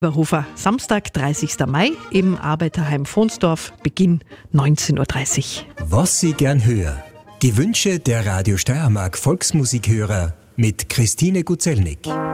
Hofer, Samstag, 30. Mai, im Arbeiterheim Vonsdorf, Beginn 19.30 Uhr. Was Sie gern hören. Die Wünsche der Radio Steiermark Volksmusikhörer mit Christine Guzelnik.